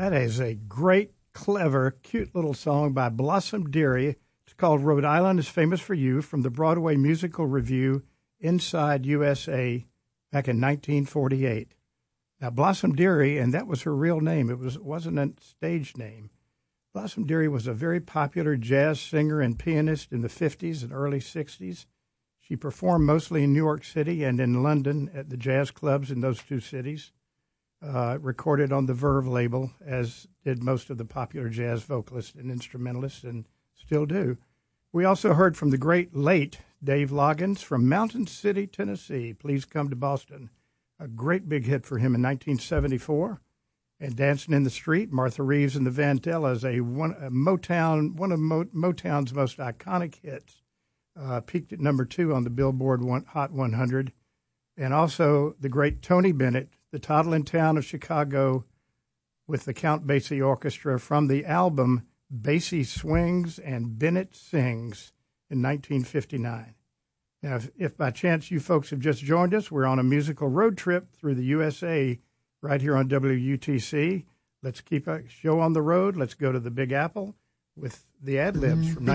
That is a great, clever, cute little song by Blossom Dearie. It's called Rhode Island is Famous for You from the Broadway musical review Inside USA back in 1948. Now, Blossom Dearie, and that was her real name. It wasn't a stage name. Blossom Dearie was a very popular jazz singer and pianist in the 50s and early 60s. She performed mostly in New York City and in London at the jazz clubs in those two cities. Recorded on the Verve label, as did most of the popular jazz vocalists and instrumentalists, and still do. We also heard from the great late Dave Loggins from Mountain City, Tennessee. Please Come to Boston. A great big hit for him in 1974. And Dancing in the Street, Martha Reeves and the Vandellas, one of Motown's most iconic hits. Peaked at number 2 on the Billboard Hot 100. And also the great Tony Bennett, the toddling town of Chicago, with the Count Basie Orchestra from the album Basie Swings and Bennett Sings in 1959. Now, if by chance you folks have just joined us, we're on a musical road trip through the USA right here on WUTC. Let's keep a show on the road. Let's go to the Big Apple with the ad-libs from